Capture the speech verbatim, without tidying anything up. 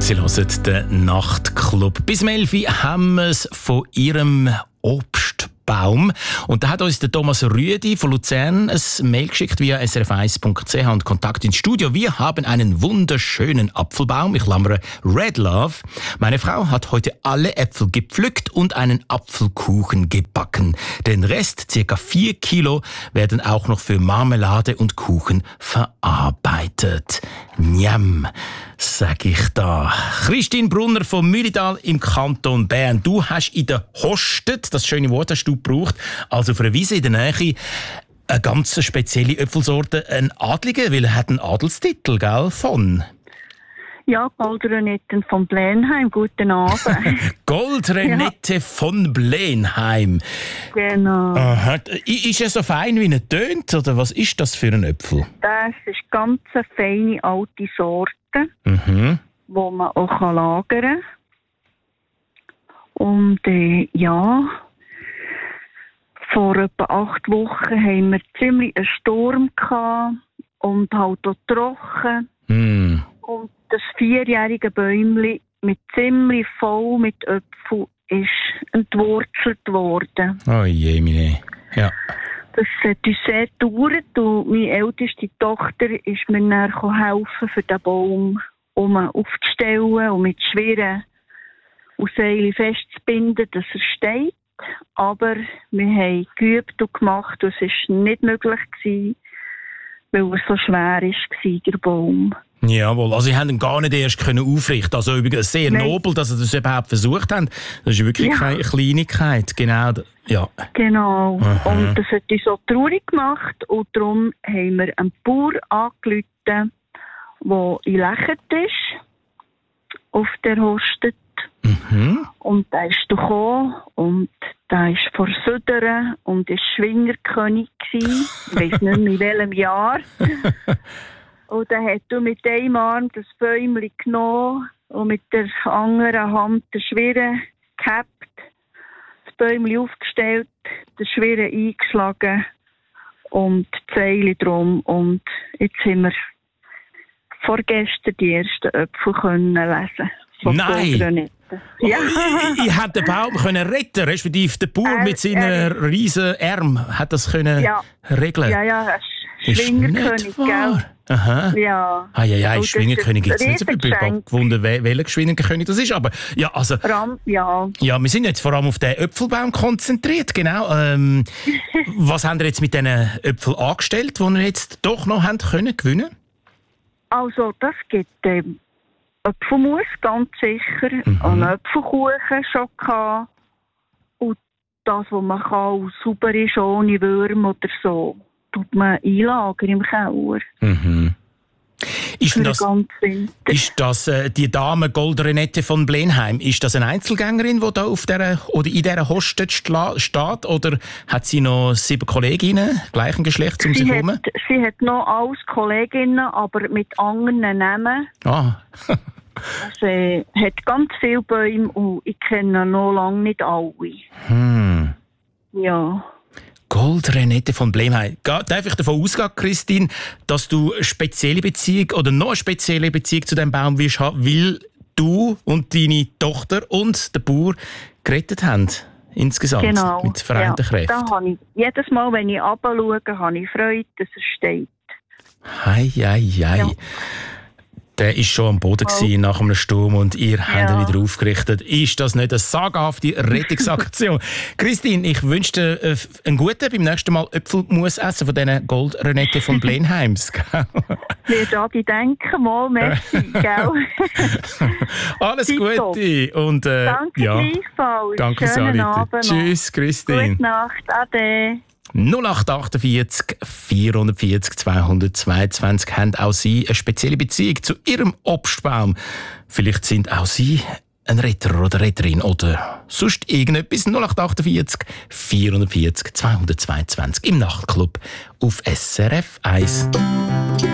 Sie hören den Nachtclub. Bis elf Uhr haben wir es von Ihrem Obstbaum. Und da hat uns der Thomas Rüedi von Luzern ein Mail geschickt via s r f eins punkt c h und Kontakt ins Studio. Wir haben einen wunderschönen Apfelbaum, ich klammere Red Love. Meine Frau hat heute alle Äpfel gepflückt und einen Apfelkuchen gebacken. Den Rest, ca. vier Kilo, werden auch noch für Marmelade und Kuchen verarbeitet. Njam, sag ich da. Christine Brunner vom Mühlital im Kanton Bern. Du hast in der Hostet, das schöne Wort hast du gebraucht, also auf einer Wiese in der Nähe, eine ganz spezielle Äpfelsorte, ein Adliger, weil er hat einen Adelstitel, gell, von... Ja, Goldrenette von Blenheim, guten Abend. Goldrenette ja. von Blenheim. Genau. Aha. Ist er so fein, wie er tönt, oder was ist das für ein Äpfel? Das ist ganz eine feine alte Sorte, mhm. die man auch lagern kann. Und äh, ja, vor etwa acht Wochen haben wir ziemlich einen Sturm gehabt und halt auch trocken. Mm. Und das vierjährige Bäumchen mit ziemlich voll mit Äpfeln ist entwurzelt worden. Oh je, meine. Ja. Das hat uns sehr gedauert und meine älteste Tochter ist mir dann helfen, für den Baum um aufzustellen und mit schweren Seilen festzubinden, dass er steht. Aber wir haben geübt und gemacht und es war nicht möglich gewesen, weil er so schwer war, der Baum. Jawohl, also Sie haben ihn gar nicht erst aufrichten. Also übrigens sehr Nein. nobel, dass Sie das überhaupt versucht haben. Das ist wirklich Ja. keine Kleinigkeit. Genau. Ja. Genau. Aha. Und das hat uns so traurig gemacht und darum haben wir einen Bauer angerufen, der in Lechert ist, auf der Hostet. Mhm. Und der ist gekommen und der ist vor Süderen und war Schwingerkönig gewesen. Ich weiss nicht mehr in welchem Jahr. Und dann hat er mit einem Arm das Bäumchen genommen und mit der anderen Hand den Schwirren gehabt, das Bäumchen aufgestellt, den Schwirren eingeschlagen und die Seile drum. Und jetzt haben wir vorgestern die ersten Äpfel können lesen. Nein! Ja. Ich, ich hätte den Baum können retten, respektive der Bauer Äh, mit seinen äh, riesen Armen hat das können Ja. regeln. Ja, ja, er ist Ist Schwingerkönig, nicht gell? wahr? Aha. Ja. Ah, ja, ja, Und das Schwingerkönig ist jetzt nicht so viel. Ich bin Riesengeschenk. gewundert, wel- welcher Schwingerkönig das ist. Aber ja, also, Ram, ja. ja, wir sind jetzt vor allem auf den Äpfelbaum konzentriert, genau. Ähm, was haben ihr jetzt mit diesen Äpfeln angestellt, die ihr jetzt doch noch habt können gewinnen? Also, das gibt ähm, Äpfelmus, ganz sicher. Mhm. Und Äpfelkuchen schon gehabt. Und das, was man kann, sauber ist, ohne Würm oder so, tut man einlagern im Keller. Mhm. Ist, denn Für das, den ganzen Winter. ist das äh, die Dame Goldrenette von Blenheim? Ist das eine Einzelgängerin, die da auf der, oder in dieser Hostet stla- steht? Oder hat sie noch sieben Kolleginnen gleichen Geschlechts um Sie sich herum? hat, sie hat noch alles Kolleginnen, aber mit anderen Namen. Ah. Also, äh, hat ganz viele Bäume und ich kenne noch lange nicht alle. Hm. Ja. Goldrenette von Blenheim. Ga- Darf ich davon ausgehen, Christine, dass du eine spezielle Beziehung oder noch eine spezielle Beziehung zu diesem Baum wirst haben, weil du und deine Tochter und der Bauer gerettet haben? Insgesamt. Genau. Mit vereinten ja. Kräften. Da habe ich, jedes Mal, wenn ich runterschaue, habe ich Freude, dass er steht. Hei, hei, hei. Ja. Der war schon am Boden Oh. gewesen nach einem Sturm und ihr Ja. habt ihn wieder aufgerichtet. Ist das nicht eine sagenhafte Rettungsaktion? Christine, ich wünsche dir äh, einen guten, beim nächsten Mal Äpfelmus essen von diesen Goldrenette von Blenheims. Wird Adi denken, mal, merci, gell? Alles Tipptopp. Gute. Und, äh, Danke ja, gleichfalls. danke fürs Schönen Anrufen. Abend noch. Tschüss, Christine. Gute Nacht, ade. null acht achtundvierzig vierundvierzig zweihundertzweiundzwanzig haben auch Sie eine spezielle Beziehung zu Ihrem Obstbaum. Vielleicht sind auch Sie ein Retter oder Retterin oder sonst irgendetwas. null acht achtundvierzig vierundvierzig zweihundertzweiundzwanzig im Nachtclub auf S R F eins.